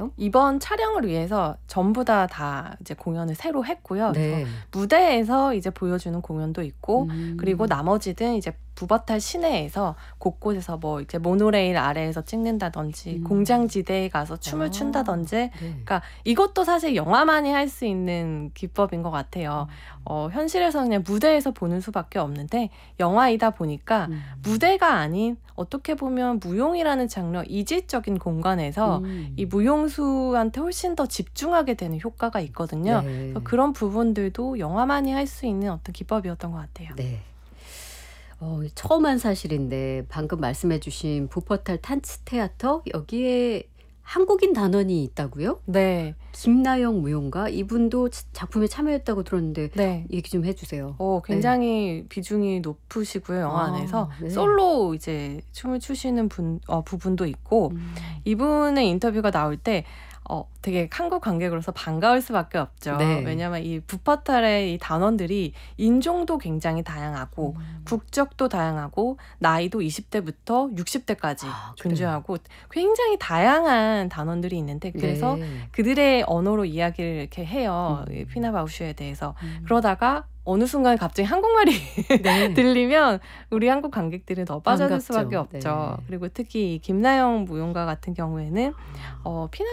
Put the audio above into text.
있나요? 이번 촬영을 위해서 전부 다 이제 공연을 새로 했고요. 그래서 네. 무대에서 이제 보여주는 공연도 있고, 그리고 나머지는 이제 부버탈 시내에서 곳곳에서 뭐 이제 모노레일 아래에서 찍는다든지 공장지대에 가서 춤을 춘다든지, 네. 그러니까 이것도 사실 영화만이 할 수 있는 기법인 것 같아요. 현실에서는 그냥 무대에서 보는 수밖에 없는데 영화이다 보니까 무대가 아닌 어떻게 보면 무용이라는 장르, 이질적인 공간에서 이 무용수한테 훨씬 더 집중하게 되는 효과가 있거든요. 네. 그래서 그런 부분들도 영화만이 할 수 있는 어떤 기법이었던 것 같아요. 네. 처음 한 사실인데 방금 말씀해 주신 부퍼탈 탄츠테아터 여기에 한국인 단원이 있다고요? 네. 김나영 무용가 이분도 작품에 참여했다고 들었는데 네. 얘기 좀 해주세요. 굉장히 비중이 높으시고요. 영화 안에서 네. 솔로 이제 춤을 추시는 부분도 있고, 이분의 인터뷰가 나올 때 되게 한국 관객으로서 반가울 수밖에 없죠. 네. 왜냐하면 이 부퍼탈의 이 단원들이 인종도 굉장히 다양하고 국적도 다양하고 나이도 20대부터 60대까지 존재하고 굉장히 다양한 단원들이 있는데, 그래서 네. 그들의 언어로 이야기를 이렇게 해요. 이 피나 바우슈에 대해서. 그러다가 어느 순간 갑자기 한국말이 네. 들리면 우리 한국 관객들은 더 빠져들 반갑죠. 수밖에 없죠. 네. 그리고 특히 이 김나영 무용가 같은 경우에는 피나